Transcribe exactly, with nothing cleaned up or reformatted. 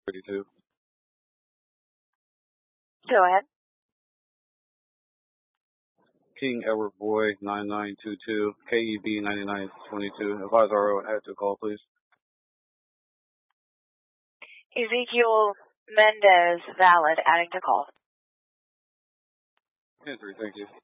thirty-two. Go ahead. King Edward Boy nine nine two two, K E B ninety-nine twenty-two. Advise R O add to call, please. Ezekiel Mendez, valid, adding to call. ten three, thank you.